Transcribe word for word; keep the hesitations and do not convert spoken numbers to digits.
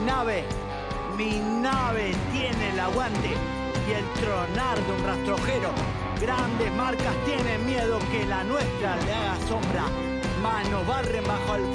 nave, mi nave tiene el aguante y el tronar de un rastrojero. Grandes marcas tienen miedo que la nuestra le haga sombra, mas nos barren bajo el